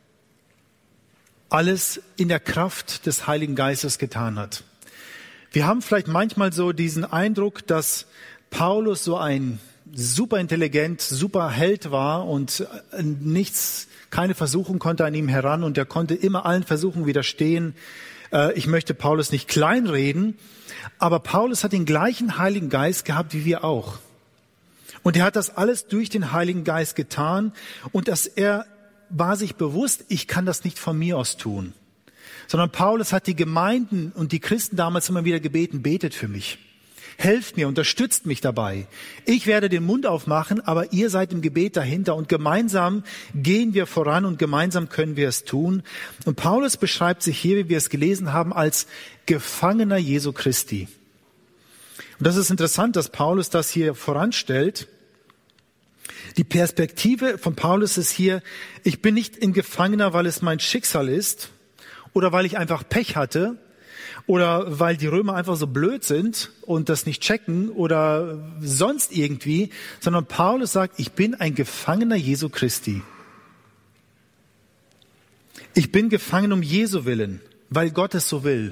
S1: alles in der Kraft des Heiligen Geistes getan hat. Wir haben vielleicht manchmal so diesen Eindruck, dass Paulus so ein super intelligent, super Held war und nichts, keine Versuchung konnte an ihm heran und er konnte immer allen Versuchungen widerstehen. Äh, ich möchte Paulus nicht kleinreden, aber Paulus hat den gleichen Heiligen Geist gehabt wie wir auch. Und er hat das alles durch den Heiligen Geist getan und dass er war sich bewusst, ich kann das nicht von mir aus tun. sondern Paulus hat die Gemeinden und die Christen damals immer wieder gebeten, betet für mich. Helft mir, unterstützt mich dabei. Ich werde den Mund aufmachen, aber ihr seid im Gebet dahinter und gemeinsam gehen wir voran und gemeinsam können wir es tun. Und Paulus beschreibt sich hier, wie wir es gelesen haben, als Gefangener Jesu Christi. Und das ist interessant, dass Paulus das hier voranstellt. Die Perspektive von Paulus ist hier, ich bin nicht ein Gefangener, weil es mein Schicksal ist oder weil ich einfach Pech hatte, oder weil die Römer einfach so blöd sind und das nicht checken oder sonst irgendwie, sondern Paulus sagt, ich bin ein Gefangener Jesu Christi. Ich bin gefangen um Jesu willen, weil Gott es so will.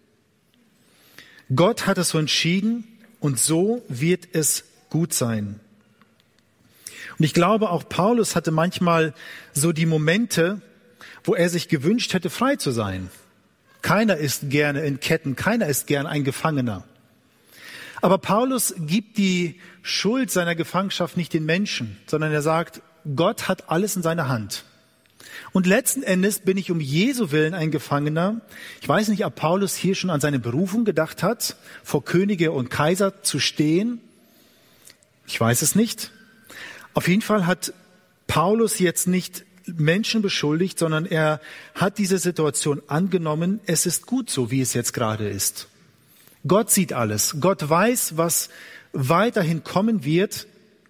S1: Gott hat es so entschieden und so wird es gut sein. Und ich glaube, auch Paulus hatte manchmal so die Momente, wo er sich gewünscht hätte, frei zu sein. Keiner ist gerne in Ketten, keiner ist gern ein Gefangener. Aber Paulus gibt die Schuld seiner Gefangenschaft nicht den Menschen, sondern er sagt, Gott hat alles in seiner Hand. Und letzten Endes bin ich um Jesu Willen ein Gefangener. Ich weiß nicht, ob Paulus hier schon an seine Berufung gedacht hat, vor Könige und Kaiser zu stehen. Ich weiß es nicht. Auf jeden Fall hat Paulus jetzt nicht Menschen beschuldigt, sondern er hat diese Situation angenommen, es ist gut so, wie es jetzt gerade ist. Gott sieht alles. Gott weiß, was weiterhin kommen wird.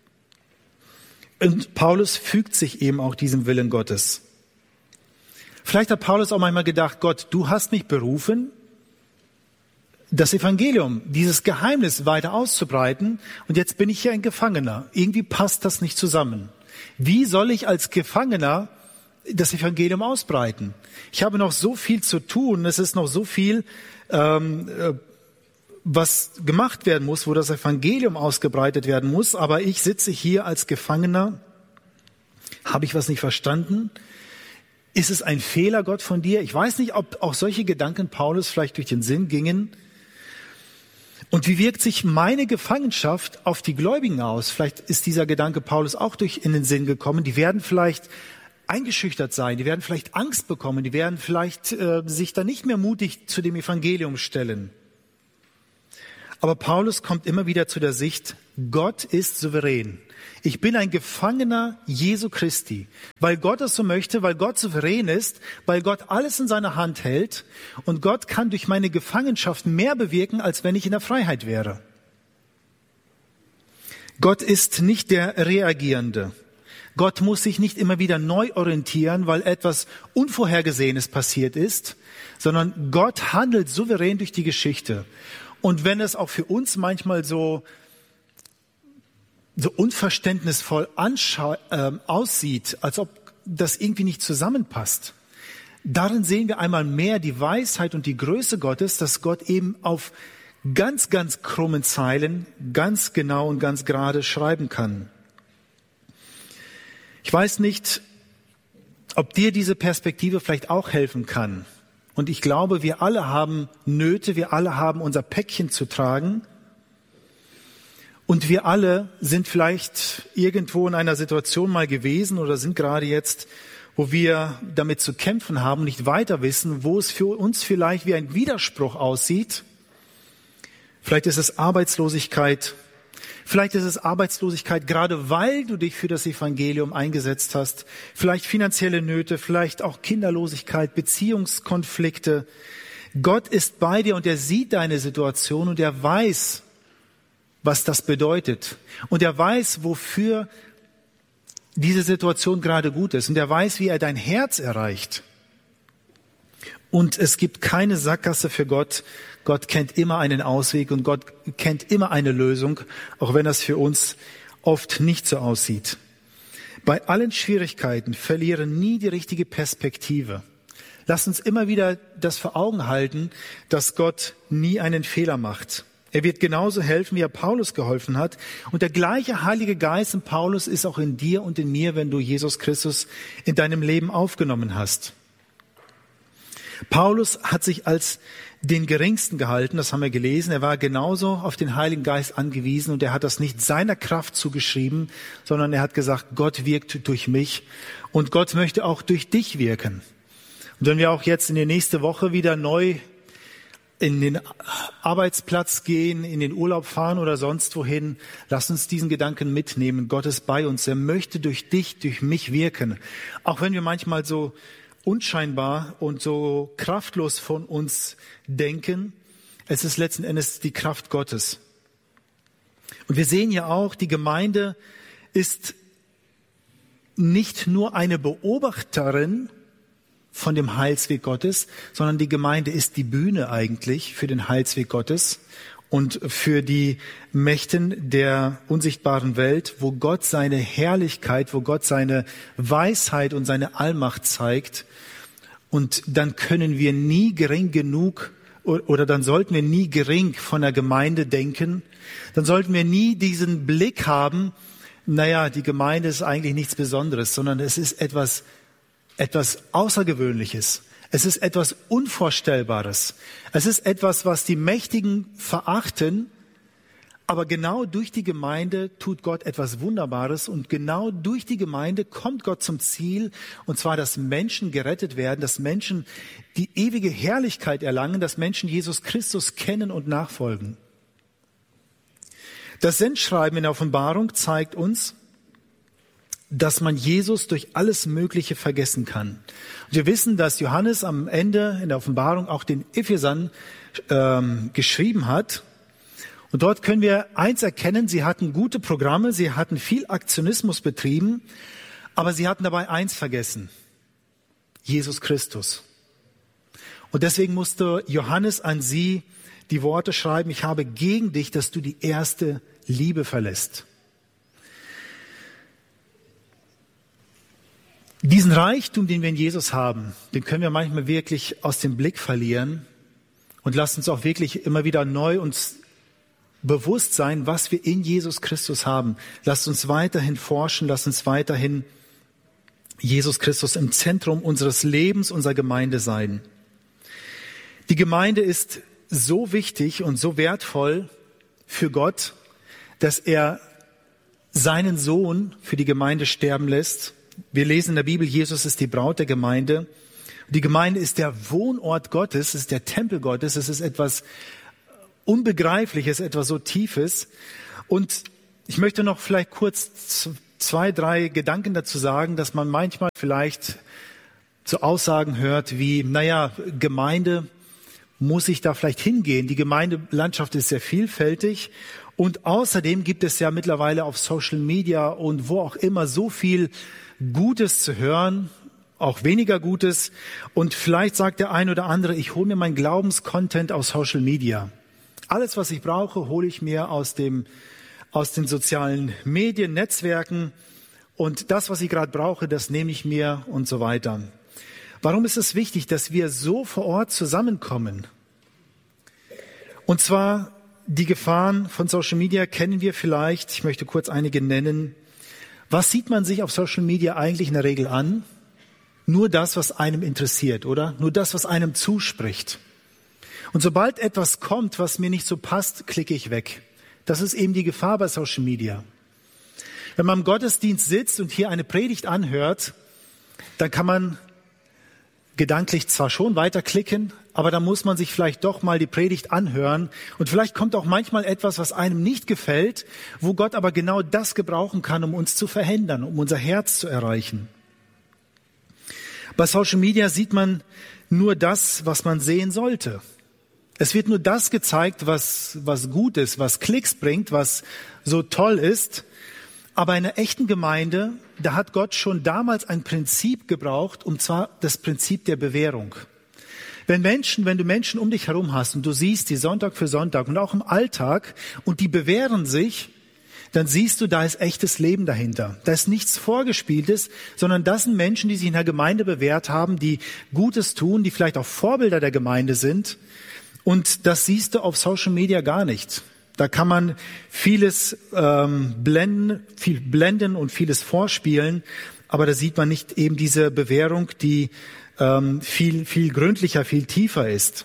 S1: Und Paulus fügt sich eben auch diesem Willen Gottes. Vielleicht hat Paulus auch manchmal gedacht, Gott, du hast mich berufen, das Evangelium, dieses Geheimnis weiter auszubreiten, und jetzt bin ich hier ein Gefangener. Irgendwie passt das nicht zusammen. Wie soll ich als Gefangener das Evangelium ausbreiten? Ich habe noch so viel zu tun, es ist noch so viel, ähm, was gemacht werden muss, wo das Evangelium ausgebreitet werden muss, aber ich sitze hier als Gefangener. Habe ich was nicht verstanden? Ist es ein Fehler, Gott, von dir? Ich weiß nicht, ob auch solche Gedanken Paulus vielleicht durch den Sinn gingen. Und wie wirkt sich meine Gefangenschaft auf die Gläubigen aus? Vielleicht ist dieser Gedanke Paulus auch durch in den Sinn gekommen. Die werden vielleicht eingeschüchtert sein, die werden vielleicht Angst bekommen, die werden vielleicht äh, sich dann nicht mehr mutig zu dem Evangelium stellen. Aber Paulus kommt immer wieder zu der Sicht, Gott ist souverän. Ich bin ein Gefangener Jesu Christi, weil Gott es so möchte, weil Gott souverän ist, weil Gott alles in seiner Hand hält und Gott kann durch meine Gefangenschaft mehr bewirken, als wenn ich in der Freiheit wäre. Gott ist nicht der Reagierende. Gott muss sich nicht immer wieder neu orientieren, weil etwas Unvorhergesehenes passiert ist, sondern Gott handelt souverän durch die Geschichte. Und wenn es auch für uns manchmal so so unverständnisvoll anschau- äh, aussieht, als ob das irgendwie nicht zusammenpasst. Darin sehen wir einmal mehr die Weisheit und die Größe Gottes, dass Gott eben auf ganz, ganz krummen Zeilen ganz genau und ganz gerade schreiben kann. Ich weiß nicht, ob dir diese Perspektive vielleicht auch helfen kann. Und ich glaube, wir alle haben Nöte, wir alle haben unser Päckchen zu tragen. Und wir alle sind vielleicht irgendwo in einer Situation mal gewesen oder sind gerade jetzt, wo wir damit zu kämpfen haben, nicht weiter wissen, wo es für uns vielleicht wie ein Widerspruch aussieht. Vielleicht ist es Arbeitslosigkeit. Vielleicht ist es Arbeitslosigkeit, gerade weil du dich für das Evangelium eingesetzt hast. Vielleicht finanzielle Nöte, vielleicht auch Kinderlosigkeit, Beziehungskonflikte. Gott ist bei dir und er sieht deine Situation und er weiß, was das bedeutet. Und er weiß, wofür diese Situation gerade gut ist. Und er weiß, wie er dein Herz erreicht. Und es gibt keine Sackgasse für Gott. Gott kennt immer einen Ausweg und Gott kennt immer eine Lösung, auch wenn das für uns oft nicht so aussieht. Bei allen Schwierigkeiten verliere nie die richtige Perspektive. Lass uns immer wieder das vor Augen halten, dass Gott nie einen Fehler macht. Er wird genauso helfen, wie er Paulus geholfen hat. Und der gleiche Heilige Geist in Paulus ist auch in dir und in mir, wenn du Jesus Christus in deinem Leben aufgenommen hast. Paulus hat sich als den Geringsten gehalten, das haben wir gelesen. Er war genauso auf den Heiligen Geist angewiesen und er hat das nicht seiner Kraft zugeschrieben, sondern er hat gesagt, Gott wirkt durch mich und Gott möchte auch durch dich wirken. Und wenn wir auch jetzt in die nächste Woche wieder neu in den Arbeitsplatz gehen, in den Urlaub fahren oder sonst wohin, lass uns diesen Gedanken mitnehmen. Gott ist bei uns. Er möchte durch dich, durch mich wirken. Auch wenn wir manchmal so unscheinbar und so kraftlos von uns denken, es ist letzten Endes die Kraft Gottes. Und wir sehen ja auch, die Gemeinde ist nicht nur eine Beobachterin von dem Heilsweg Gottes, sondern die Gemeinde ist die Bühne eigentlich für den Heilsweg Gottes und für die Mächten der unsichtbaren Welt, wo Gott seine Herrlichkeit, wo Gott seine Weisheit und seine Allmacht zeigt. Und dann können wir nie gering genug oder dann sollten wir nie gering von der Gemeinde denken. Dann sollten wir nie diesen Blick haben, naja, die Gemeinde ist eigentlich nichts Besonderes, sondern es ist etwas etwas Außergewöhnliches. Es ist etwas Unvorstellbares. Es ist etwas, was die Mächtigen verachten, aber genau durch die Gemeinde tut Gott etwas Wunderbares und genau durch die Gemeinde kommt Gott zum Ziel, und zwar, dass Menschen gerettet werden, dass Menschen die ewige Herrlichkeit erlangen, dass Menschen Jesus Christus kennen und nachfolgen. Das Sendschreiben in der Offenbarung zeigt uns, dass man Jesus durch alles Mögliche vergessen kann. Und wir wissen, dass Johannes am Ende in der Offenbarung auch den Ephesern ähm, geschrieben hat. Und dort können wir eins erkennen, sie hatten gute Programme, sie hatten viel Aktionismus betrieben, aber sie hatten dabei eins vergessen: Jesus Christus. Und deswegen musste Johannes an sie die Worte schreiben: Ich habe gegen dich, dass du die erste Liebe verlässt. Diesen Reichtum, den wir in Jesus haben, den können wir manchmal wirklich aus dem Blick verlieren, und lasst uns auch wirklich immer wieder neu uns bewusst sein, was wir in Jesus Christus haben. Lasst uns weiterhin forschen, lasst uns weiterhin Jesus Christus im Zentrum unseres Lebens, unserer Gemeinde sein. Die Gemeinde ist so wichtig und so wertvoll für Gott, dass er seinen Sohn für die Gemeinde sterben lässt. Wir lesen in der Bibel, Jesus ist die Braut der Gemeinde. Die Gemeinde ist der Wohnort Gottes, es ist der Tempel Gottes, es ist etwas Unbegreifliches, etwas so Tiefes. Und ich möchte noch vielleicht kurz zwei, drei Gedanken dazu sagen, dass man manchmal vielleicht so Aussagen hört wie, naja, Gemeinde, muss ich da vielleicht hingehen? Die Gemeindelandschaft ist sehr vielfältig. Und außerdem gibt es ja mittlerweile auf Social Media und wo auch immer so viel Gutes zu hören, auch weniger Gutes. Und vielleicht sagt der ein oder andere, ich hole mir meinen Glaubenscontent aus Social Media. Alles, was ich brauche, hole ich mir aus dem, aus den sozialen Medien, Netzwerken. Und das, was ich gerade brauche, das nehme ich mir und so weiter. Warum ist es wichtig, dass wir so vor Ort zusammenkommen? Und zwar die Gefahren von Social Media kennen wir vielleicht. Ich möchte kurz einige nennen. Was sieht man sich auf Social Media eigentlich in der Regel an? Nur das, was einem interessiert, oder? Nur das, was einem zuspricht. Und sobald etwas kommt, was mir nicht so passt, klicke ich weg. Das ist eben die Gefahr bei Social Media. Wenn man im Gottesdienst sitzt und hier eine Predigt anhört, dann kann man gedanklich zwar schon weiterklicken, aber dann muss man sich vielleicht doch mal die Predigt anhören. Und vielleicht kommt auch manchmal etwas, was einem nicht gefällt, wo Gott aber genau das gebrauchen kann, um uns zu verändern, um unser Herz zu erreichen. Bei Social Media sieht man nur das, was man sehen sollte. Es wird nur das gezeigt, was, was gut ist, was Klicks bringt, was so toll ist. Aber in einer echten Gemeinde, da hat Gott schon damals ein Prinzip gebraucht, und zwar das Prinzip der Bewährung. Wenn Menschen, wenn du Menschen um dich herum hast und du siehst die Sonntag für Sonntag und auch im Alltag und die bewähren sich, dann siehst du, da ist echtes Leben dahinter. Da ist nichts Vorgespieltes, sondern das sind Menschen, die sich in der Gemeinde bewährt haben, die Gutes tun, die vielleicht auch Vorbilder der Gemeinde sind. Und das siehst du auf Social Media gar nicht. Da kann man vieles ähm, blenden, viel blenden und vieles vorspielen, aber da sieht man nicht eben diese Bewährung, die ähm, viel, viel gründlicher, viel tiefer ist.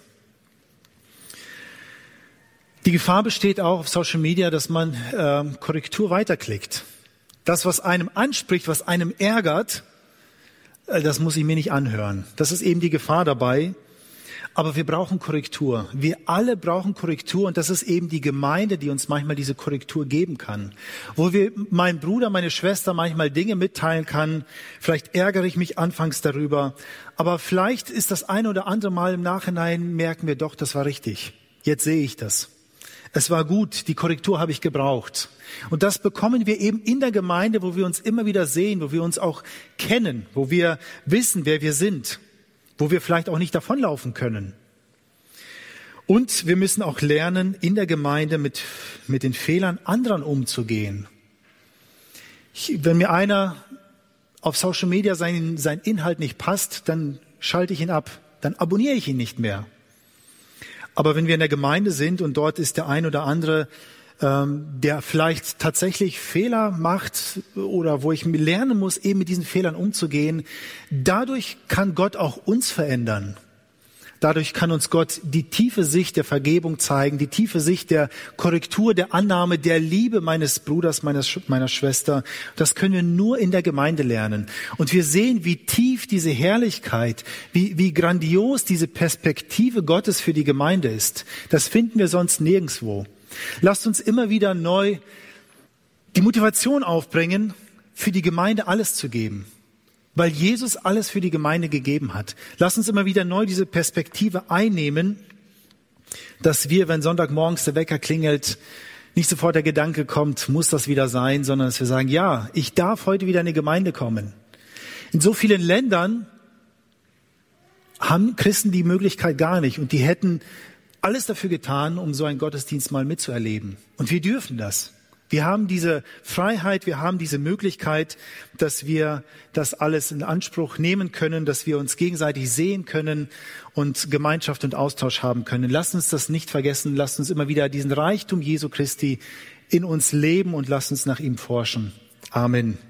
S1: Die Gefahr besteht auch auf Social Media, dass man ähm, Korrektur weiterklickt. Das, was einem anspricht, was einem ärgert, das muss ich mir nicht anhören. Das ist eben die Gefahr dabei. Aber wir brauchen Korrektur. Wir alle brauchen Korrektur und das ist eben die Gemeinde, die uns manchmal diese Korrektur geben kann. Wo wir, mein Bruder, meine Schwester manchmal Dinge mitteilen kann. Vielleicht ärgere ich mich anfangs darüber. Aber vielleicht ist das ein oder andere Mal im Nachhinein, merken wir doch, das war richtig. Jetzt sehe ich das. Es war gut, die Korrektur habe ich gebraucht. Und das bekommen wir eben in der Gemeinde, wo wir uns immer wieder sehen, wo wir uns auch kennen, wo wir wissen, wer wir sind. Wo wir vielleicht auch nicht davonlaufen können. Und wir müssen auch lernen, in der Gemeinde mit, mit den Fehlern anderen umzugehen. Ich, wenn mir einer auf Social Media sein, sein Inhalt nicht passt, dann schalte ich ihn ab, dann abonniere ich ihn nicht mehr. Aber wenn wir in der Gemeinde sind und dort ist der ein oder andere, ähm, der vielleicht tatsächlich Fehler macht oder wo ich lernen muss, eben mit diesen Fehlern umzugehen, dadurch kann Gott auch uns verändern. Dadurch kann uns Gott die tiefe Sicht der Vergebung zeigen, die tiefe Sicht der Korrektur, der Annahme, der Liebe meines Bruders, meines, meiner Schwester. Das können wir nur in der Gemeinde lernen. Und wir sehen, wie tief diese Herrlichkeit, wie, wie grandios diese Perspektive Gottes für die Gemeinde ist. Das finden wir sonst nirgendwo. Lasst uns immer wieder neu die Motivation aufbringen, für die Gemeinde alles zu geben. Weil Jesus alles für die Gemeinde gegeben hat. Lasst uns immer wieder neu diese Perspektive einnehmen, dass wir, wenn Sonntagmorgens der Wecker klingelt, nicht sofort der Gedanke kommt, muss das wieder sein, sondern dass wir sagen, ja, ich darf heute wieder in die Gemeinde kommen. In so vielen Ländern haben Christen die Möglichkeit gar nicht und die hätten alles dafür getan, um so einen Gottesdienst mal mitzuerleben. Und wir dürfen das. Wir haben diese Freiheit, wir haben diese Möglichkeit, dass wir das alles in Anspruch nehmen können, dass wir uns gegenseitig sehen können und Gemeinschaft und Austausch haben können. Lasst uns das nicht vergessen, lasst uns immer wieder diesen Reichtum Jesu Christi in uns leben und lasst uns nach ihm forschen. Amen.